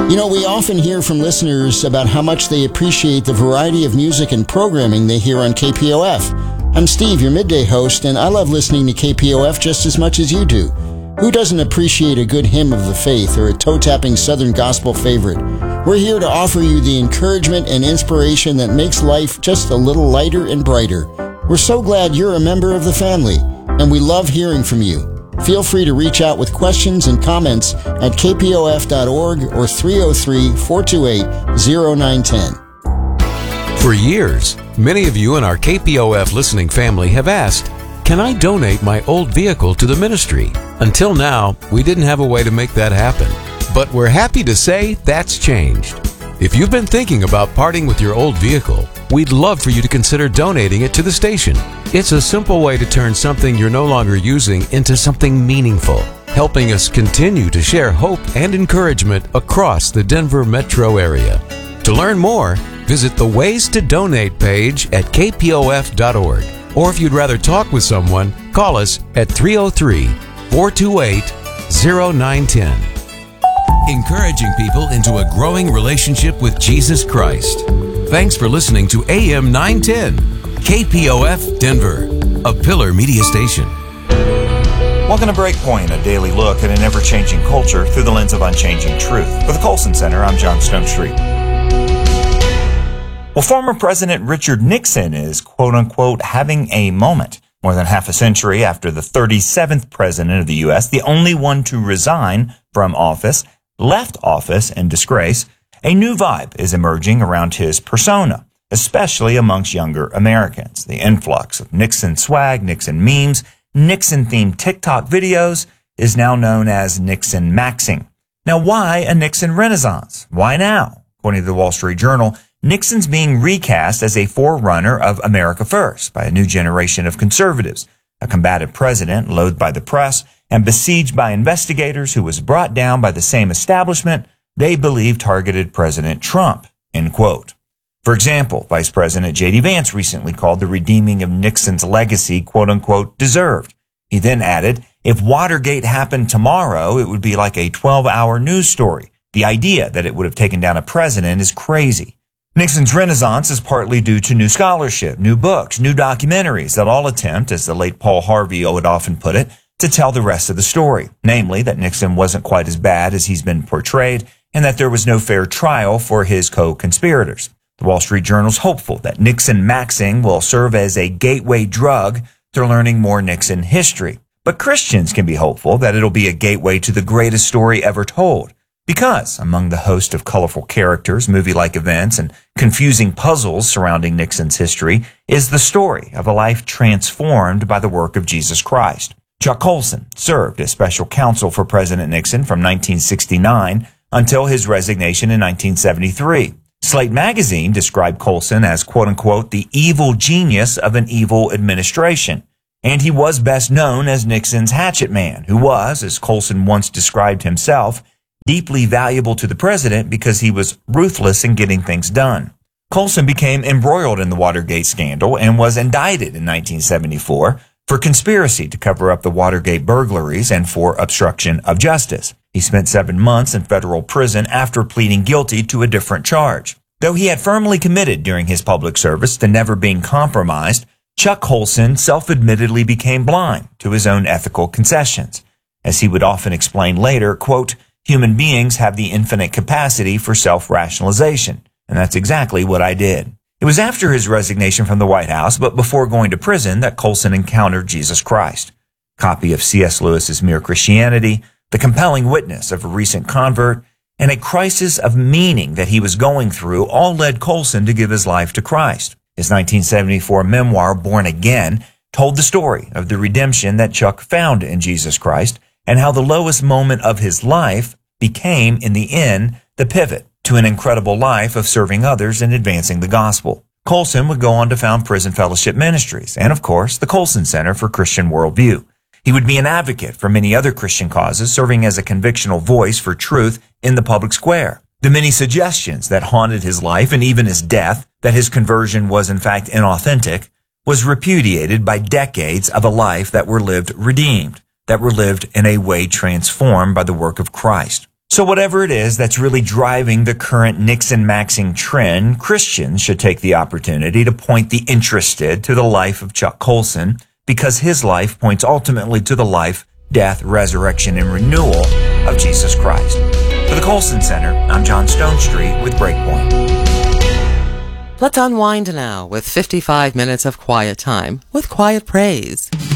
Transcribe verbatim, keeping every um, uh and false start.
You know, we often hear from listeners about how much they appreciate the variety of music and programming they hear on K P O F. I'm Steve, your midday host, and I love listening to K P O F just as much as you do. Who doesn't appreciate a good hymn of the faith or a toe-tapping Southern gospel favorite? We're here to offer you the encouragement and inspiration that makes life just a little lighter and brighter. We're so glad you're a member of the family, and we love hearing from you. Feel free to reach out with questions and comments at k p o f dot org or three oh three, four two eight, oh nine one oh. For years, many of you in our K P O F listening family have asked, can I donate my old vehicle to the ministry? Until now, we didn't have a way to make that happen. But we're happy to say that's changed. If you've been thinking about parting with your old vehicle, we'd love for you to consider donating it to the station. It's a simple way to turn something you're no longer using into something meaningful, helping us continue to share hope and encouragement across the Denver metro area. To learn more, visit the Ways to Donate page at k p o f dot org. Or if you'd rather talk with someone, call us at three oh three, four two eight, oh nine one oh. Encouraging people into a growing relationship with Jesus Christ. Thanks for listening to A M nine ten, K P O F Denver, a Pillar Media station. Welcome to Breakpoint, a daily look at an ever-changing culture through the lens of unchanging truth. For the Colson Center, I'm John Stonestreet. Well, former President Richard Nixon is, quote-unquote, having a moment. More than half a century after the thirty-seventh president of the U S, the only one to resign from office, left office in disgrace, a new vibe is emerging around his persona, especially amongst younger Americans. The influx of Nixon swag, Nixon memes, Nixon-themed TikTok videos is now known as Nixon maxing. Now, why a Nixon renaissance? Why now? According to the Wall Street Journal, Nixon's being recast as a forerunner of America First by a new generation of conservatives, a combative president loathed by the press and besieged by investigators who was brought down by the same establishment they believe targeted President Trump, end quote. For example, Vice President J D Vance recently called the redeeming of Nixon's legacy, quote-unquote, deserved. He then added, if Watergate happened tomorrow, it would be like a twelve-hour news story. The idea that it would have taken down a president is crazy. Nixon's renaissance is partly due to new scholarship, new books, new documentaries that all attempt, as the late Paul Harvey would often put it, to tell the rest of the story, namely that Nixon wasn't quite as bad as he's been portrayed and that there was no fair trial for his co-conspirators. The Wall Street Journal's hopeful that Nixon maxing will serve as a gateway drug to learning more Nixon history. But Christians can be hopeful that it'll be a gateway to the greatest story ever told. Because among the host of colorful characters, movie-like events, and confusing puzzles surrounding Nixon's history is the story of a life transformed by the work of Jesus Christ. Chuck Colson served as special counsel for President Nixon from nineteen sixty-nine until his resignation in nineteen seventy-three. Slate magazine described Colson as, quote-unquote, the evil genius of an evil administration. And he was best known as Nixon's hatchet man, who was, as Colson once described himself, deeply valuable to the president because he was ruthless in getting things done. Colson became embroiled in the Watergate scandal and was indicted in nineteen seventy-four for conspiracy to cover up the Watergate burglaries and for obstruction of justice. He spent seven months in federal prison after pleading guilty to a different charge. Though he had firmly committed during his public service to never being compromised, Chuck Colson self-admittedly became blind to his own ethical concessions. As he would often explain later, quote, human beings have the infinite capacity for self-rationalization, and that's exactly what I did. It was after his resignation from the White House, but before going to prison, that Colson encountered Jesus Christ. A copy of C S Lewis's Mere Christianity, the compelling witness of a recent convert, and a crisis of meaning that he was going through all led Colson to give his life to Christ. His nineteen seventy-four memoir, Born Again, told the story of the redemption that Chuck found in Jesus Christ and how the lowest moment of his life became, in the end, the pivot to an incredible life of serving others and advancing the gospel. Colson would go on to found Prison Fellowship Ministries and, of course, the Colson Center for Christian Worldview. He would be an advocate for many other Christian causes, serving as a convictional voice for truth in the public square. The many suggestions that haunted his life and even his death, that his conversion was in fact inauthentic, was repudiated by decades of a life that were lived redeemed, that were lived in a way transformed by the work of Christ. So whatever it is that's really driving the current Nixon-maxing trend, Christians should take the opportunity to point the interested to the life of Chuck Colson, because his life points ultimately to the life, death, resurrection, and renewal of Jesus Christ. For the Colson Center, I'm John Stonestreet with Breakpoint. Let's unwind now with fifty-five minutes of quiet time with Quiet Praise.